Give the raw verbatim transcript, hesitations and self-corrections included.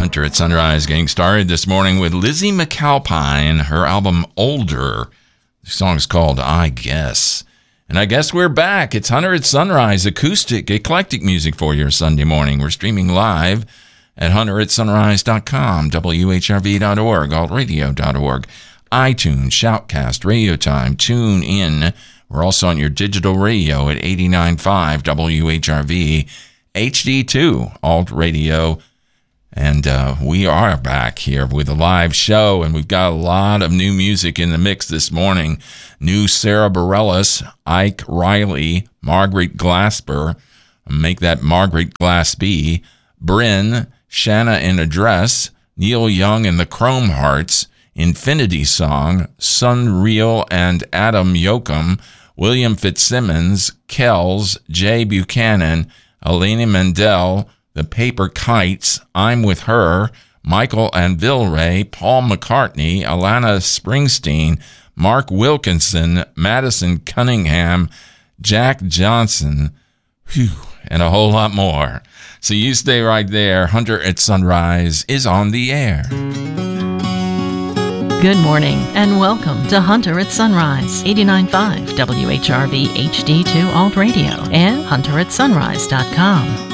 Hunter at Sunrise getting started this morning with Lizzie McAlpine, her album Older. The song is called I Guess. And I guess we're back. It's Hunter at Sunrise, acoustic, eclectic music for your Sunday morning. We're streaming live at hunter at sunrise dot com, W H R V dot org, alt radio dot org, iTunes, Shoutcast, Radio Time, Tune In. We're also on your digital radio at eighty-nine point five W H R V, H D two, alt radio. And uh, we are back here with a live show, and we've got a lot of new music in the mix this morning. New Sarah Bareilles, Ike Riley, Margaret Glasper, make that Margaret Glaspie, Bryn, Shanna in a Dress, Neil Young and the Chrome Hearts, Infinity Song, Sunreal and Adam Yoakum, William Fitzsimmons, Kells, Jay Buchanan, Elena Mandel, The Paper Kites, I'm With Her, Michael and Vilray, Paul McCartney, Alana Springsteen, Mark Wilkinson, Madison Cunningham, Jack Johnson, whew, and a whole lot more. So you stay right there. Hunter at Sunrise is on the air. Good morning and welcome to Hunter at Sunrise, eighty-nine point five W H R V H D two Alt Radio and hunter at sunrise dot com.